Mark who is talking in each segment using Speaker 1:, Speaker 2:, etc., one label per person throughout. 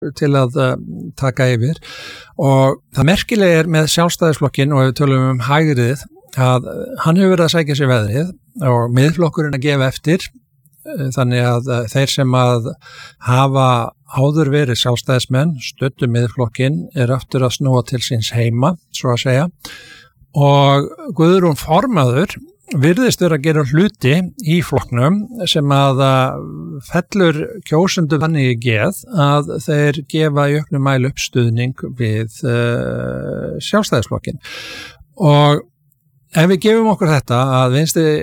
Speaker 1: til að taka yfir og það merkilega með sjálfstæðisflokkinn og við tölum hægrið að hann hefur verið að sækja sér veðrið og miðflokkurinn að gefa eftir þannig að þeir sem að hafa áður verið sjálfstæðismenn stöddu miðflokkinn aftur að snúa til síns heima, svo að segja og Guðrún formaður virðist vera að gera hluti í flokknum sem að fellur kjósendum þannig í geð að þeir gefa í auknum mæli upp stuðning við sjálfstæðisflokkinn og ef við gefum okkur þetta að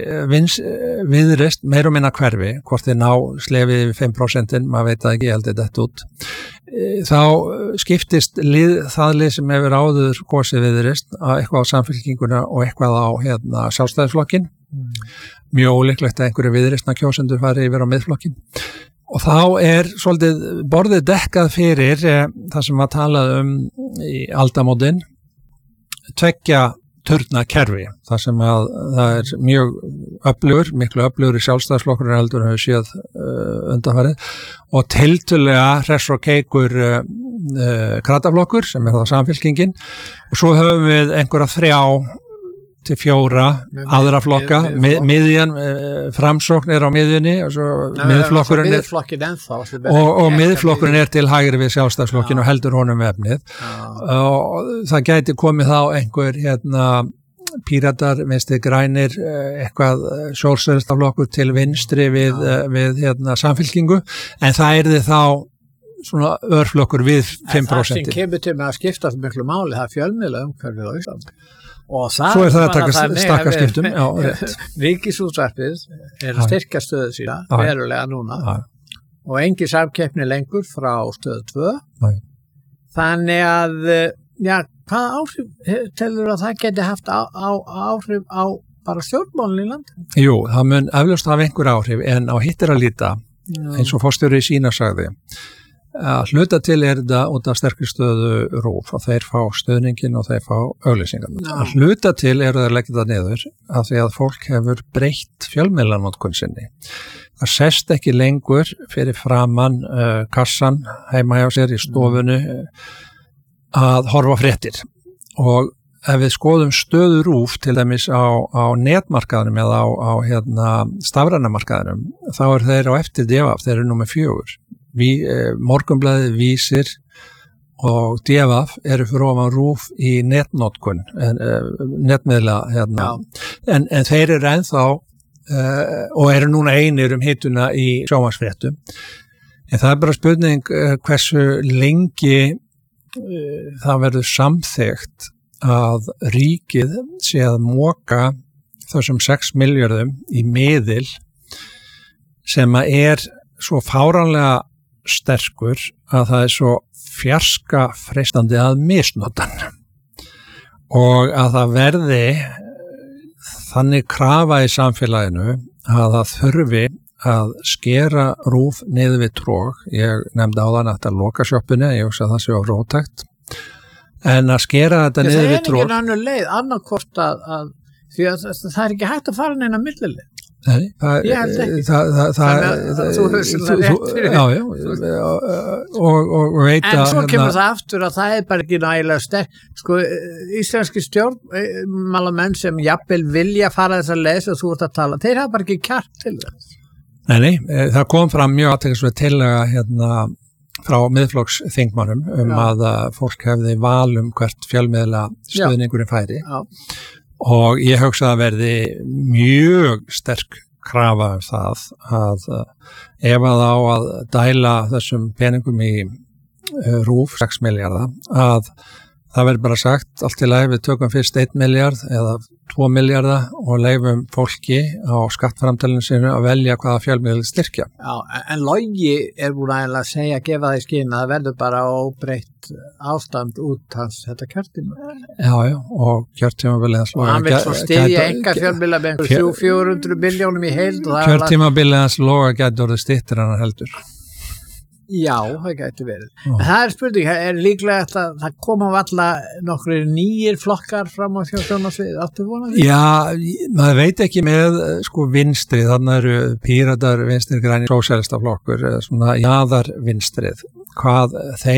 Speaker 1: Viðreisn meir og minna hverfi, hvort þeir ná slefið 5%, maður veit að ekki heldur þetta út, þá skiptist það lið sem hefur áður kosið Viðreisn eitthvað á Samfylkinguna og eitthvað á sjálfstæðisflokkinn. Mjög ólíklegt að einhverju Viðreisna kjósendur fari yfir á miðflokkinn. Og þá svolítið borðið dekkað fyrir það sem var talað í aldamótin, tveggja turna kerfi, þar sem að það mjög miklu öflugur í sjálfstæðisflokkurinn heldur en hefur séð undanfarið og tiltölulega hress og keikur krataflokkur sem það Samfylkingin og svo höfum við einhverja 3 til 4 aðra flokka, miðjan, framsókn á miðjunni og svo miðflokkurinn og miðflokkurinn til hægri við sjálfstæðisflokkin og heldur honum efnið og það gæti komið þá einhver Píratar, Vinstri grænir, eitthvað sósíalistaflokkur til vinstri við Samfylkingu en það yrði þá svona örflokkur við 5%.
Speaker 2: Það sem kemur til með að skipta miklu máli, það fjölmiðla umhverfið á Íslandi. Og
Speaker 1: svo það að taka stakkarskiptum
Speaker 2: Ríkisútvarpið að styrkja stöðu sína verulega núna og engin samkeppni lengur frá stöðu 2 þannig að hvaða áhrif telur að það geti haft áhrif á bara stjórnmálin í landinu?
Speaker 1: Jú, það mun eflaust hafa einhver áhrif en á hitt að líta eins og forstjóri Sína sagði að hluta til þetta út af sterkri stöðu RÚV og þeir fá stuðningin og þeir fá auglýsingarnar. Að hluta til þeir leggja það niður af því að fólk hefur breytt fjölmiðlanotkun sinni. Það sest ekki lengur fyrir framan kassan heima hjá sér í stofunu að horfa fréttir og ef við skoðum stöðu RÚV til dæmis á netmarkaðinum eða á stafræna markaðinum þá þeir á eftir DFF, þeir númer 4. Morgunblaðið, Vísir og DFF eru fyrir ofan RÚV í netnotkun netmiðla en þeir eru ennþá og eru núna einir hituna í sjónvarpsfréttum en það bara spurning hversu lengi það verður samþykkt að ríkið sé að moka þessum 6 milljörðum í miðil sem að svo fáránlega sterkur að það svo fjarska freistandi að misnota hann og að það verði þannig krafa í samfélaginu að það þurfi að skera RÚV niður við trog. Ég nefndi áðan að þetta loka sjoppunni, ég hugsa að það sé á róttækt en að skera þetta niður við trog.
Speaker 2: Það engin annað leið, annarkvort að því að það ekki hægt að fara neina millileið.
Speaker 1: Nei,
Speaker 2: þú höfður rétt fyrir
Speaker 1: og veit
Speaker 2: en svo kemur það aftur að það bara ekki nægilega sterk sko, íslenski stjórnmálamenn sem jafnvel vilja fara þessa leið sem þú ert að tala, þeir hafa bara ekki kjark til það.
Speaker 1: Nei, það kom fram mjög athyglisverð tillaga frá miðflokksþingmönnum að fólk hefði val hvert fjölmiðla stuðningurinn færi og ég hugsa að verði mjög sterk krafa það að ef að á að dæla þessum peningum í RÚV 6 milljarða að það verður bara sagt allt í lagi við tökum fyrst 1 milljarð eða 2 milljarða og leifum fólki á skattframtælinu sinu að velja hvaða fjölmiðl styrkja. Já,
Speaker 2: en Logi búin að segja, gefa það í skyn að það verður bara óbreytt ástand út hans þetta kjörtíma.
Speaker 1: Já, og kjörtímabilið hans
Speaker 2: loga. Og hann vil svo styðja enga fjölmiðla með 400 miljónum í heild.
Speaker 1: Kjörtímabilið hans loga gæti orðið styttir en hann heldur.
Speaker 2: Já, það gæti verið. En það spurning, líklega að það koma valla nokkrir nýjir flokkar fram á sjónvarpssviðið, áttu vonað því?
Speaker 1: Já, maður veit ekki með vinstri, þannig eru Píratar, Vinstri grænir, sósíalistaflokkur, svona jaðar vinstrið, hvað þeir